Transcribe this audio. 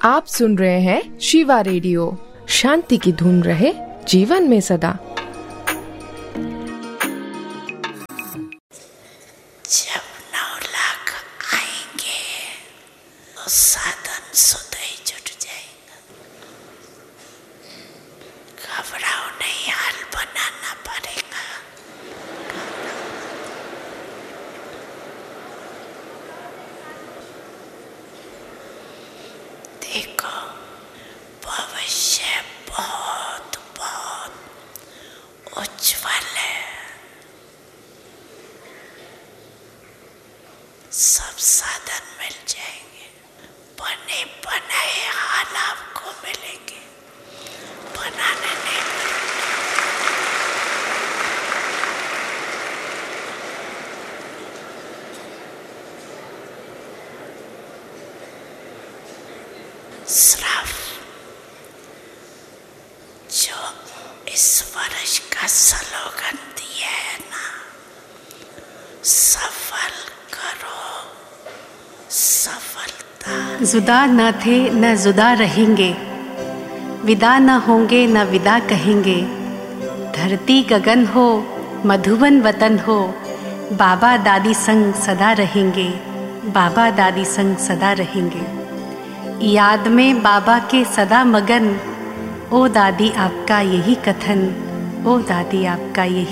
आप सुन रहे हैं शिवा रेडियो। शांति की धुन रहे जीवन में सदा। जब 9 लाख आएंगे तो साधन स्वतः ही जुट जाएगा। घबराओ नहीं, हाल बनाना पड़ेगा। देखो, भविष्य बहुत बहुत उज्जवल है। सब साधन मिल जाएंगे, बने बनाए हाल आपको मिलेंगे, बनाने नहीं श्राप जो इस वर्ष का स्लोगन दिया है ना, सफल करो सफलता। जुदा न थे न जुदा रहेंगे, विदा न होंगे न विदा कहेंगे। धरती गगन हो मधुबन वतन हो, बाबा दादी संग सदा रहेंगे, बाबा दादी संग सदा रहेंगे। याद में बाबा के सदा मगन, ओ दादी आपका यही कथन, ओ दादी आपका यही